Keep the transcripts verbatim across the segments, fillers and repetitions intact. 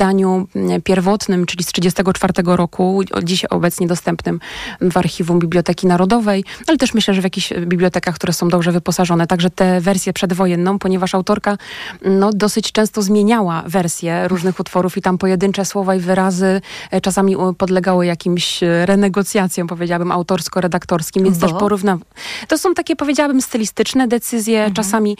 wydaniu pierwotnym, czyli z trzydziestego czwartego roku, dziś obecnie dostępnym w Archiwum Biblioteki Narodowej, ale też myślę, że w jakichś bibliotekach, które są dobrze wyposażone. Także tę wersję przedwojenną, ponieważ autorka no, dosyć często zmieniała wersję różnych utworów i tam pojedyncze słowa i wyrazy czasami podlegały jakimś renegocjacjom, powiedziałabym, autorsko-redaktorskim, więc Bo? też porówna. To są takie, powiedziałabym, stylistyczne decyzje. Mhm. Czasami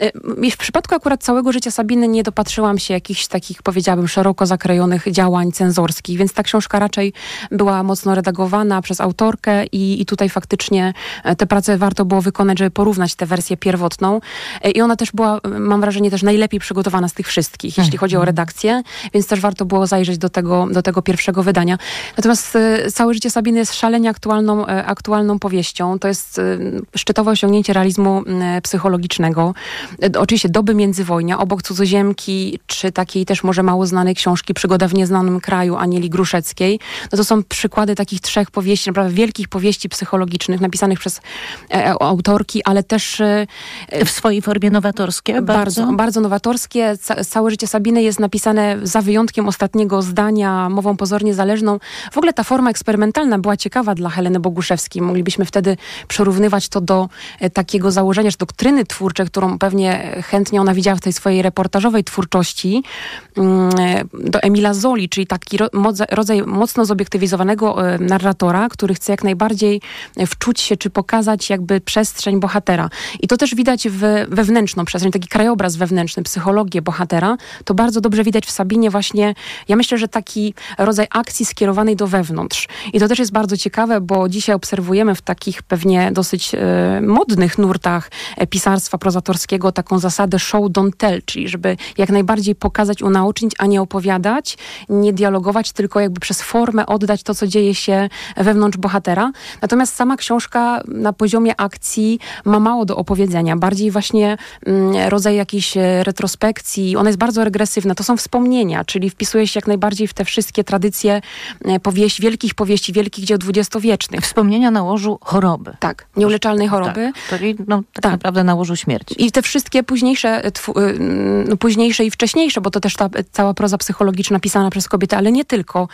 w przypadku akurat całego życia Sabiny nie dopatrzyłam się jakichś takich, powiedziałabym, szeroko zakrojonych działań cenzorskich, więc ta książka raczej była mocno redagowana przez autorkę i, i tutaj faktycznie tę pracę warto było wykonać, żeby porównać tę wersję pierwotną. I ona też była, mam wrażenie, też najlepiej przygotowana z tych wszystkich, jeśli chodzi o redakcję, więc też warto było zajrzeć do tego, do tego pierwszego wydania. Natomiast y, całe życie Sabiny jest szalenie aktualną, y, aktualną powieścią. To jest y, szczytowe osiągnięcie realizmu y, psychologicznego. Y, oczywiście doby międzywojnia, obok Cudzoziemki, czy takiej też może mało znanej książki Przygoda w nieznanym kraju Anieli Gruszeckiej. No to są przykłady takich trzech powieści, naprawdę wielkich powieści psychologicznych, napisanych przez e, autorki, ale też... E, w swojej formie nowatorskie? Bardzo, bardzo, bardzo nowatorskie. Ca- całe życie Sabiny jest napisane za wyjątkiem ostatniego zdania, mową pozornie zależną. W ogóle ta forma eksperymentalna była ciekawa dla Heleny Boguszewskiej. Moglibyśmy wtedy przyrównywać to do e, takiego założenia, że doktryny twórczej, którą pewnie chętnie ona widziała w tej swojej reportażowej twórczości, mm, do Emila Zoli, czyli taki ro, moc- rodzaj mocno zobiektywizowanego e, narratora, który chce jak najbardziej wczuć się, czy pokazać jakby przestrzeń bohatera. I to też widać w wewnętrzną przestrzeń, taki krajobraz wewnętrzny, psychologię bohatera. To bardzo dobrze widać w Sabinie właśnie, ja myślę, że taki rodzaj akcji skierowanej do wewnątrz. I to też jest bardzo ciekawe, bo dzisiaj obserwujemy w takich pewnie dosyć e, modnych nurtach e, pisarstwa prozatorskiego taką zasadę show don't tell, czyli żeby jak najbardziej pokazać, unaocznić, a nie opowiadać, nie dialogować, tylko jakby przez formę oddać to, co dzieje się wewnątrz bohatera. Natomiast sama książka na poziomie akcji ma mało do opowiedzenia. Bardziej właśnie mm, rodzaj jakiejś retrospekcji. Ona jest bardzo regresywna. To są wspomnienia, czyli wpisuje się jak najbardziej w te wszystkie tradycje powieści, wielkich powieści, wielkich dzieł dwudziestowiecznych. Wspomnienia na łożu choroby. Tak, nieuleczalnej choroby. Tak, czyli no, tak, tak naprawdę na łożu śmierci. I te wszystkie późniejsze, twu, no, późniejsze i wcześniejsze, bo to też ta cała proza psychologiczna pisana przez kobiety, ale nie tylko.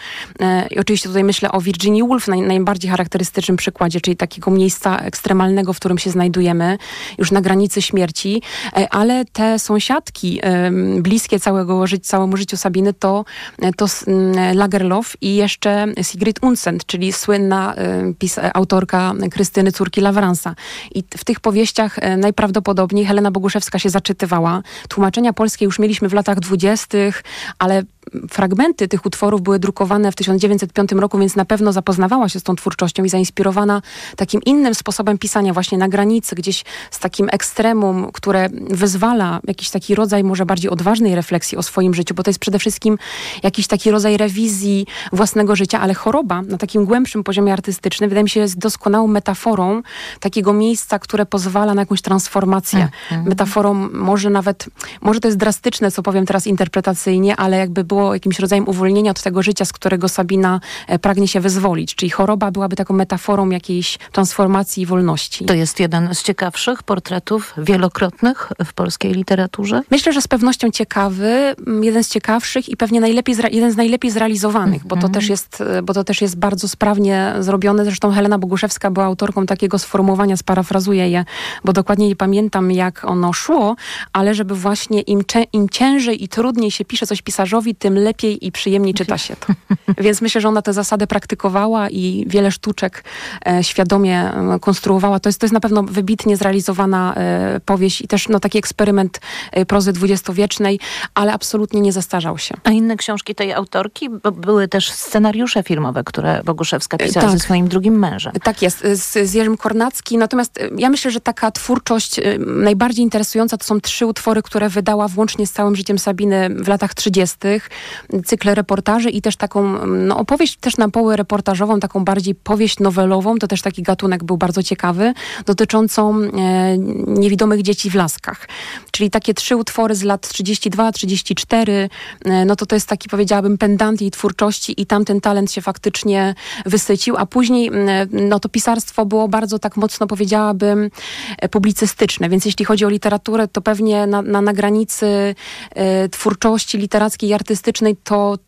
I oczywiście tutaj myślę o Virginia Woolf, naj, najbardziej charakterystycznym przykładzie, czyli takiego miejsca ekstremalnego, w którym się znajdujemy, już na granicy śmierci, ale te sąsiadki bliskie całego ży- całemu życiu Sabiny to, to Lagerlof i jeszcze Sigrid Undset, czyli słynna pis- autorka Krystyny, córki Lawransa. I w tych powieściach najprawdopodobniej Helena Boguszewska się zaczytywała. Tłumaczenia polskie już mieliśmy w latach dwudziestych, ale fragmenty tych utworów były drukowane w tysiąc dziewięćset piątym roku, więc na pewno zapoznawała się z tą twórczością i zainspirowana takim innym sposobem pisania, właśnie na granicy, gdzieś z takim ekstremum, które wyzwala jakiś taki rodzaj może bardziej odważnej refleksji o swoim życiu, bo to jest przede wszystkim jakiś taki rodzaj rewizji własnego życia, ale choroba na takim głębszym poziomie artystycznym, wydaje mi się, jest doskonałą metaforą takiego miejsca, które pozwala na jakąś transformację. Mm-hmm. Metaforą może nawet, może to jest drastyczne, co powiem teraz interpretacyjnie, ale jakby było jakimś rodzajem uwolnienia od tego życia, z którego Sabina pragnie się wyzwolić. Czyli choroba byłaby taką metaforą jakiejś transformacji i wolności. To jest jeden z ciekawszych portretów wielokrotnych w polskiej literaturze? Myślę, że z pewnością ciekawy, jeden z ciekawszych i pewnie najlepiej zre- jeden z najlepiej zrealizowanych, mm-hmm. bo to też jest, bo to też jest bardzo sprawnie zrobione. Zresztą Helena Boguszewska była autorką takiego sformułowania, sparafrazuję je, bo dokładnie nie pamiętam, jak ono szło, ale żeby właśnie im, cze- im ciężej i trudniej się pisze coś pisarzowi, tym lepiej i przyjemniej czyta się to. Więc myślę, że ona tę zasadę praktykowała i wiele sztuczek e, świadomie e, konstruowała. To jest, to jest na pewno wybitnie zrealizowana e, powieść i też no, taki eksperyment e, prozy dwudziestowiecznej, ale absolutnie nie zastarzał się. A inne książki tej autorki? Bo były też scenariusze filmowe, które Boguszewska pisała tak. ze swoim drugim mężem. Tak jest, z, z Jerzym Kornackim. Natomiast ja myślę, że taka twórczość e, najbardziej interesująca to są trzy utwory, które wydała włącznie z całym życiem Sabiny w latach trzydziestych. Cykle reportaży i też taką no, opowieść też na poły reportażową, taką bardziej powieść nowelową, to też taki gatunek był bardzo ciekawy, dotyczącą e, niewidomych dzieci w laskach. Czyli takie trzy utwory z lat trzydzieści dwa trzydzieści cztery, e, no to to jest taki, powiedziałabym, pendant jej twórczości i tamten talent się faktycznie wysycił, a później e, no to pisarstwo było bardzo tak mocno, powiedziałabym, e, publicystyczne, więc jeśli chodzi o literaturę, to pewnie na, na, na granicy e, twórczości literackiej i artystycznej artystycznej, to